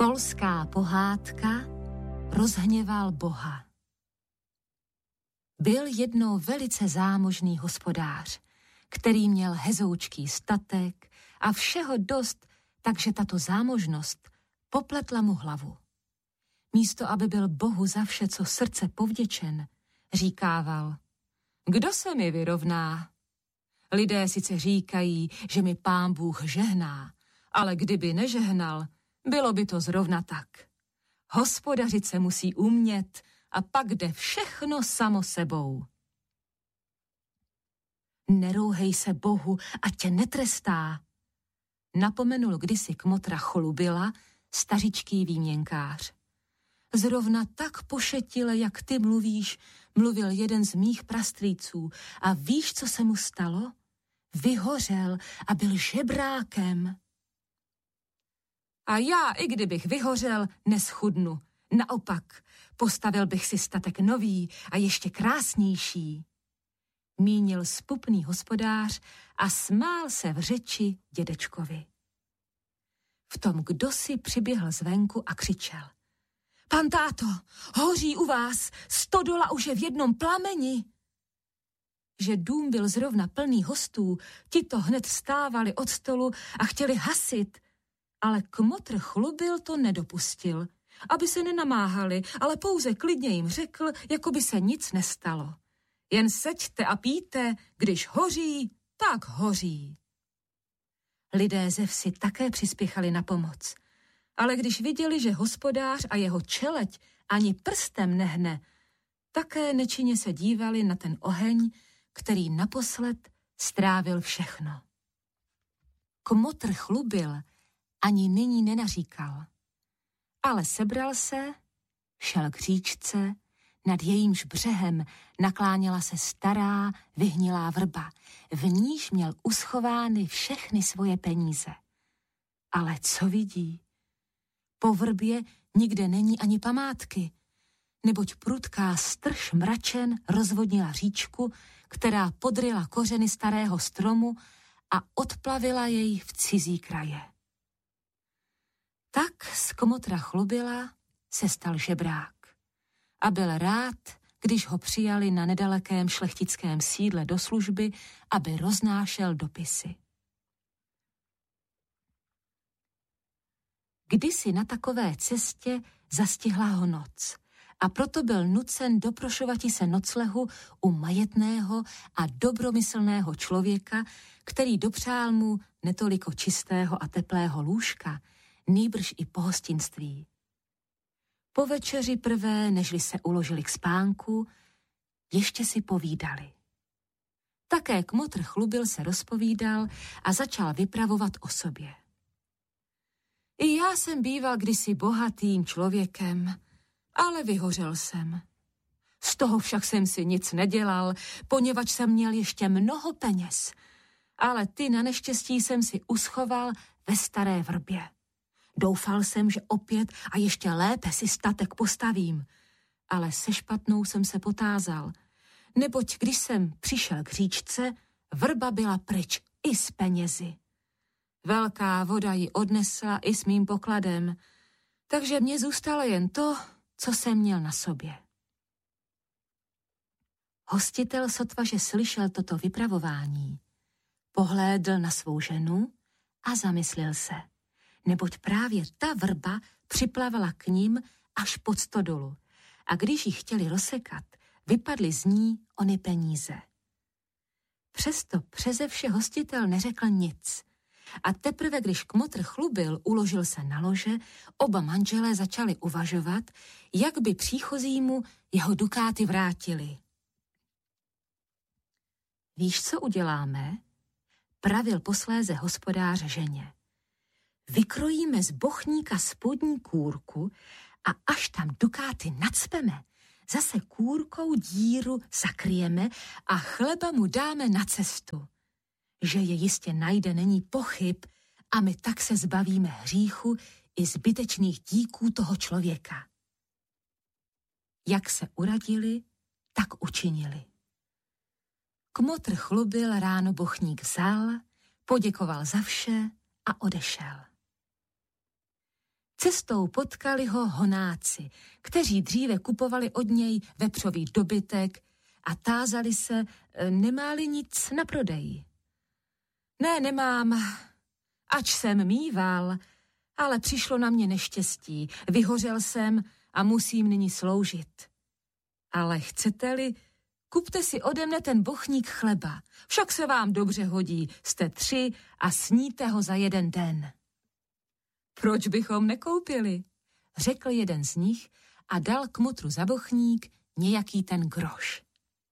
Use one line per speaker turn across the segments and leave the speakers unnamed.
Polská pohádka Rozhněval Boha. Byl jednou velice zámožný hospodář, který měl hezoučký statek a všeho dost, takže tato zámožnost popletla mu hlavu. Místo, aby byl Bohu za vše, co srdce povděčen, říkával: kdo se mi vyrovná? Lidé sice říkají, že mi Pán Bůh žehná, ale kdyby nežehnal, bylo by to zrovna tak. Hospodařit se musí umět a pak jde všechno samo sebou. Nerouhej se Bohu, ať tě netrestá, napomenul kdysi kmotra Chlubila, stařičký výměnkář. Zrovna tak pošetile, jak ty mluvíš, mluvil jeden z mých prastrýců a víš, co se mu stalo? Vyhořel a byl žebrákem. A já, i kdybych vyhořel, neschudnu. Naopak, postavil bych si statek nový a ještě krásnější. Mínil zpupný hospodář a smál se v řeči dědečkovi. V tom kdosi přiběhl zvenku a křičel: Pan táto, hoří u vás, stodola už je v jednom plameni. Že dům byl zrovna plný hostů, ti to hned vstávali od stolu a chtěli hasit, ale kmotr Chlubil to nedopustil, aby se nenamáhali, ale pouze klidně jim řekl, jako by se nic nestalo. Jen seďte a pijte, když hoří, tak hoří. Lidé ze vsi také přispěchali na pomoc, ale když viděli, že hospodář a jeho čeleď ani prstem nehne, také nečinně se dívali na ten oheň, který naposled strávil všechno. Kmotr Chlubil ani nyní nenaříkal, ale sebral se, šel k říčce, nad jejímž břehem nakláněla se stará, vyhnilá vrba, v níž měl uschovány všechny svoje peníze. Ale co vidí? Po vrbě nikde není ani památky, neboť prudká strž mračen rozvodnila říčku, která podryla kořeny starého stromu a odplavila jej v cizí kraje. Tak z kmotra Chlubila se stal žebrák a byl rád, když ho přijali na nedalekém šlechtickém sídle do služby, aby roznášel dopisy. Kdysi na takové cestě zastihla ho noc a proto byl nucen doprošovati se noclehu u majetného a dobromyslného člověka, který dopřál mu netoliko čistého a teplého lůžka, nýbrž i pohostinství. Po večeři prvé, nežli se uložili k spánku, ještě si povídali. Také kmotr Chlubil se rozpovídal a začal vypravovat o sobě. I já jsem býval kdysi bohatým člověkem, ale vyhořel jsem. Z toho však jsem si nic nedělal, poněvadž jsem měl ještě mnoho peněz, ale ty na neštěstí jsem si uschoval ve staré vrbě. Doufal jsem, že opět a ještě lépe si statek postavím, ale se špatnou jsem se potázal, neboť když jsem přišel k říčce, vrba byla pryč i s penězi. Velká voda ji odnesla i s mým pokladem, takže mně zůstalo jen to, co jsem měl na sobě. Hostitel sotva, že slyšel toto vypravování, pohlédl na svou ženu a zamyslel se, neboť právě ta vrba připlavala k ním až pod stodolu a když ji chtěli rozsekat, vypadly z ní ony peníze. Přesto přeze vše hostitel neřekl nic a teprve, když kmotr Chlubil uložil se na lože, oba manželé začali uvažovat, jak by příchozímu jeho dukáty vrátili. Víš, co uděláme? Pravil posléze hospodář ženě. Vykrojíme z bochníka spodní kůrku a až tam dukáty nacpeme, zase kůrkou díru zakryjeme a chleba mu dáme na cestu. Že je jistě najde, není pochyb a my tak se zbavíme hříchu i zbytečných díků toho člověka. Jak se uradili, tak učinili. Kmotr Chlubil ráno bochník vzal, poděkoval za vše a odešel. Cestou potkali ho honáci, kteří dříve kupovali od něj vepřový dobytek a tázali se, nemá-li nic na prodej. Ne, nemám, ač jsem mýval, ale přišlo na mě neštěstí, vyhořel jsem a musím nyní sloužit. Ale chcete-li, kupte si ode mne ten bochník chleba, však se vám dobře hodí, jste 3 a sníte ho za 1 den. Proč bychom nekoupili? Řekl jeden z nich a dal kmotru za bochník nějaký ten groš.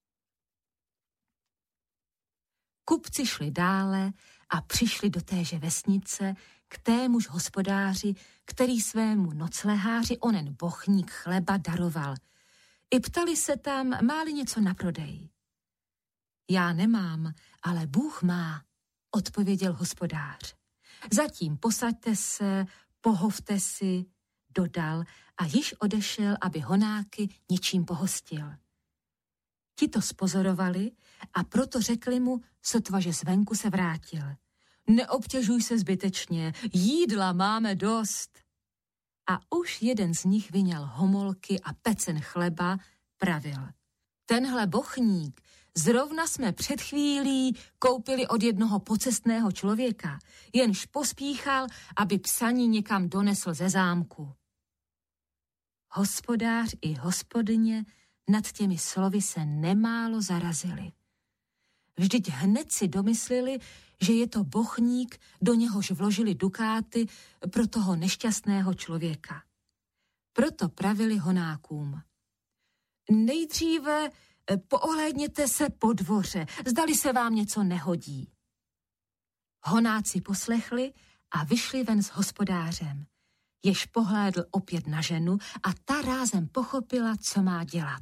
Kupci šli dále a přišli do téže vesnice k témuž hospodáři, který svému nocleháři onen bochník chleba daroval. I ptali se tam, má-li něco na prodej. Já nemám, ale Bůh má, odpověděl hospodář. Zatím posaďte se, pohovte si, dodal a již odešel, aby honáky něčím pohostil. Ti to spozorovali a proto řekli mu, sotva že zvenku se vrátil. Neobtěžuj se zbytečně, jídla máme dost. A už jeden z nich vyňal homolky a pecen chleba, pravil. Tenhle bochník zrovna jsme před chvílí koupili od jednoho pocestného člověka, jenž pospíchal, aby psaní někam donesl ze zámku. Hospodář i hospodyně nad těmi slovy se nemálo zarazili. Vždyť hned si domysleli, že je to bochník, do něhož vložili dukáty pro toho nešťastného člověka. Proto pravili honákům. Nejdříve poohlédněte se po dvoře, zdali se vám něco nehodí. Honáci poslechli a vyšli ven s hospodářem, jež pohlédl opět na ženu a ta rázem pochopila, co má dělat.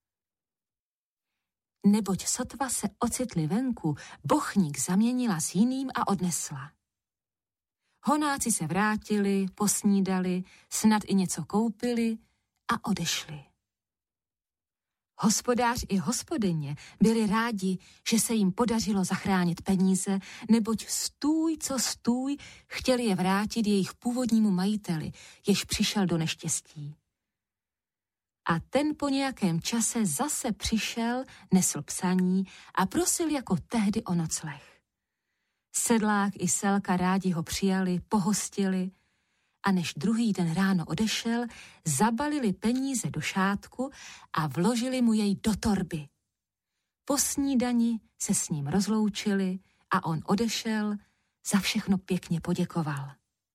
Neboť sotva se ocitli venku, bochník zaměnila s jiným a odnesla. Honáci se vrátili, posnídali, snad i něco koupili a odešli. Hospodář i hospodyně byli rádi, že se jim podařilo zachránit peníze, neboť stůj, co stůj, chtěli je vrátit jejich původnímu majiteli, jež přišel do neštěstí. A ten po nějakém čase zase přišel, nesl psaní a prosil jako tehdy o nocleh. Sedlák i selka rádi ho přijali, pohostili a než druhý den ráno odešel, zabalili peníze do šátku a vložili mu jej do torby. Po snídani se s ním rozloučili a on odešel, za všechno pěkně poděkoval.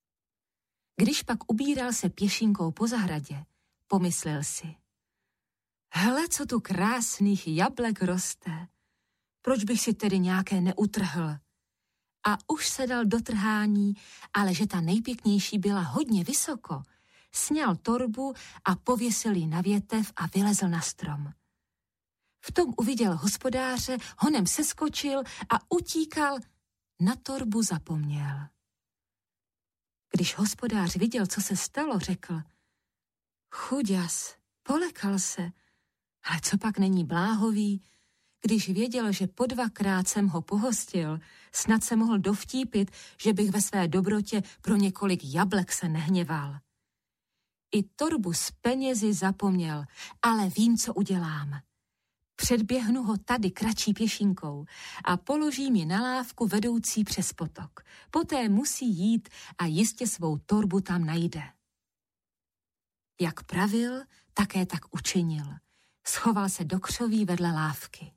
Když pak ubíral se pěšinkou po zahradě, pomyslel si. Hele, co tu krásných jablek roste. Proč bych si tedy nějaké neutrhl? A už se dal do trhání, ale že ta nejpěknější byla hodně vysoko, sňal torbu a pověsil ji na větev a vylezl na strom. V tom uviděl hospodáře, honem seskočil a utíkal, na torbu zapomněl. Když hospodář viděl, co se stalo, řekl, chuďas, polekal se, ale co pak není bláhový, když věděl, že po 2krát jsem ho pohostil, snad se mohl dovtípit, že bych ve své dobrotě pro několik jablek se nehněval. I torbu s penězi zapomněl, ale vím, co udělám. Předběhnu ho tady kratší pěšinkou a položím ji na lávku vedoucí přes potok. Poté musí jít a jistě svou torbu tam najde. Jak pravil, také tak učinil. Schoval se do křoví vedle lávky.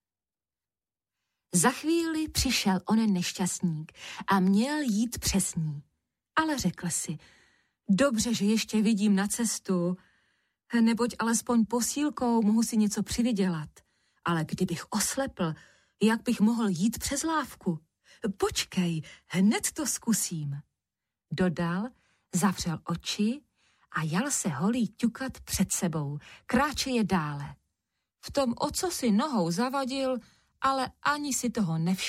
Za chvíli přišel onen nešťastník a měl jít přes ní. Ale řekl si, dobře, že ještě vidím na cestu, neboť alespoň posílkou mohu si něco přivydělat. Ale kdybych oslepl, jak bych mohl jít přes lávku? Počkej, hned to zkusím. Dodal, zavřel oči a jal se holý ťukat před sebou, kráčeje dále. V tom, o co si nohou zavadil, ale ani si toho nevšiml.